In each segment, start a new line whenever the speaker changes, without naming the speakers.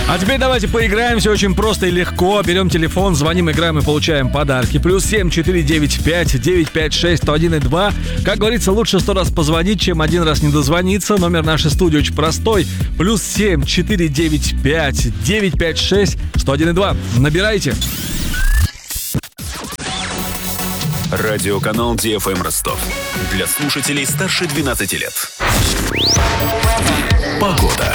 А теперь давайте поиграем, все очень просто и легко. Берем телефон, звоним, играем и получаем подарки. +7 495 956 101 2. Как говорится, лучше 100 раз позвонить, чем один раз не дозвониться. Номер нашей студии очень простой. +7 495 956 101 2. Набирайте.
Радиоканал DFM Ростов. Для слушателей старше 12 лет. Погода.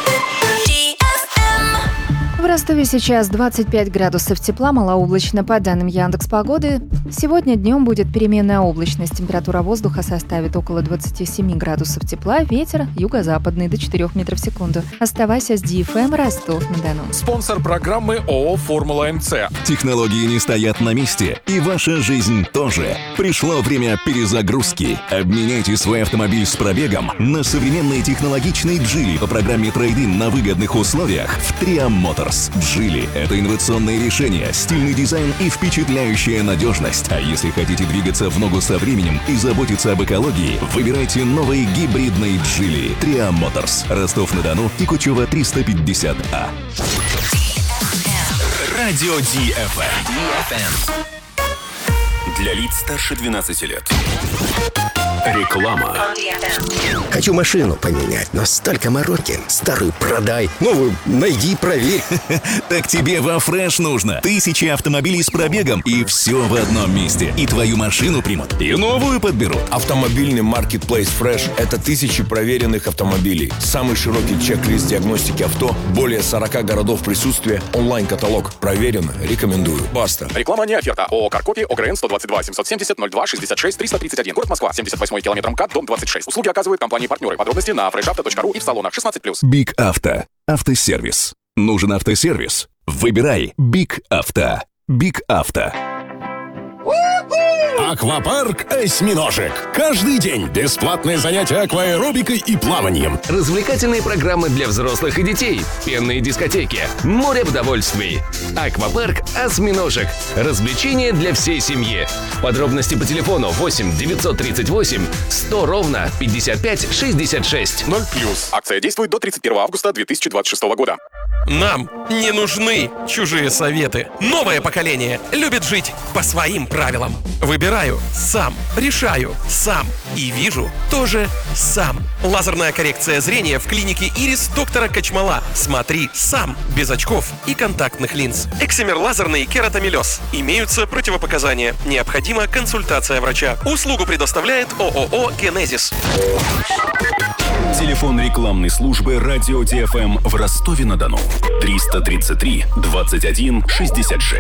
В Ростове сейчас 25 градусов тепла, малооблачно по данным Яндекс.Погоды. Сегодня днем будет переменная облачность. Температура воздуха составит около 27 градусов тепла, ветер юго-западный до 4 метров в секунду. Оставайся с DFM Ростов-на-Дону.
Спонсор программы ООО «Формула МЦ».
Технологии не стоят на месте, и ваша жизнь тоже. Пришло время перезагрузки. Обменяйте свой автомобиль с пробегом на современный технологичный Geely по программе трейд-ин на выгодных условиях в Triam Motors. Geely — это инновационное решение, стильный дизайн и впечатляющая надежность. А если хотите двигаться в ногу со временем и заботиться об экологии, выбирайте новый гибридный Geely. Triam Motors. Ростов-на-Дону, Кикучева, 350А.
Радио DFM. Для лиц старше 12 лет. Реклама.
Хочу машину поменять, но столько мороки. Старую продай, новую найди, проверь.
Так тебе во Фреш нужно. 1000 автомобилей с пробегом, и все в одном месте. И твою машину примут, и новую подберут.
Автомобильный маркетплейс Fresh — это 1000 проверенных автомобилей. Самый широкий чек-лист диагностики авто, более 40 городов присутствия, онлайн-каталог. Проверено, рекомендую. Баста.
Реклама не оферта. ООО «Каркопи», ОГРН 122 770 02 66 331. Город Москва, 78 километр МКАД, дом 26. Услуги оказывают компании-партнеры. Подробности на freshauto.ru и в салонах 16+.
Биг Авто. Автосервис. Нужен автосервис? Выбирай Биг Авто. Биг Авто.
Аквапарк «Осьминожек». Каждый день бесплатные занятия акваэробикой и плаванием.
Развлекательные программы для взрослых и детей. Пенные дискотеки. Море удовольствий. Аквапарк «Осьминожек». Развлечения для всей семьи. Подробности по телефону 8 938 100 ровно 55 66.
0+. Акция действует до 31 августа 2026 года.
Нам не нужны чужие советы. Новое поколение любит жить по своим правилам. Выбираю сам, решаю сам и вижу тоже сам. Лазерная коррекция зрения в клинике Ирис доктора Качмала. Смотри сам, без очков и контактных линз. Эксимер лазерный кератомелез. Имеются противопоказания. Необходима консультация врача. Услугу предоставляет ООО «Генезис».
Телефон рекламной службы «Радио DFM» в Ростове-на-Дону. 333 21 66.